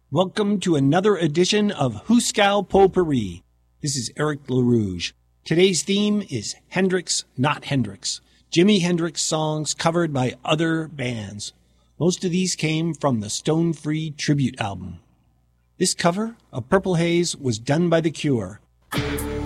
Welcome to another edition of Hooskow Potpourri. This is Eric LaRouge. Today's theme is Hendrix, Not Hendrix. Jimi Hendrix songs covered by other bands. Most of these came from the Stone Free tribute album. This cover of Purple Haze was done by The Cure.